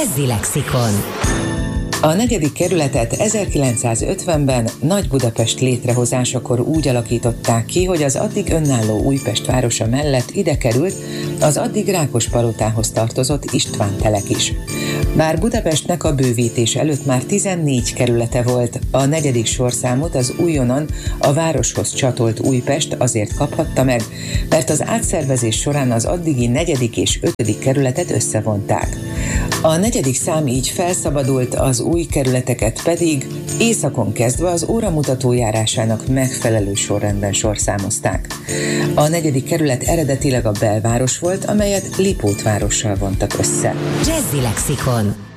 Jazzy Lexikon. A 4. kerületet 1950-ben Nagy-Budapest létrehozásakor úgy alakították ki, hogy az addig önálló Újpest városa mellett ide került az addig Rákospalotához tartozott István-telek is. Bár Budapestnek a bővítés előtt már 14 kerülete volt, a 4. sorszámot az újonnan a városhoz csatolt Újpest azért kaphatta meg, mert az átszervezés során az addigi 4. és 5. kerületet összevonták. A 4. szám így felszabadult, az új kerületeket pedig északon kezdve az óramutató járásának megfelelő sorrendben sorszámozták. A 4. kerület eredetileg a belváros volt, amelyet Lipótvárossal vontak össze. Jazzy Lexikon.